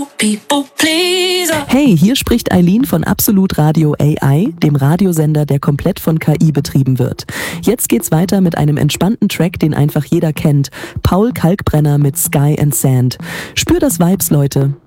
Hey, hier spricht Eileen von Absolut Radio AI, dem Radiosender, der komplett von KI betrieben wird. Jetzt geht's weiter mit einem entspannten Track, den einfach jeder kennt. Paul Kalkbrenner mit Sky and Sand. Spür das Vibes, Leute.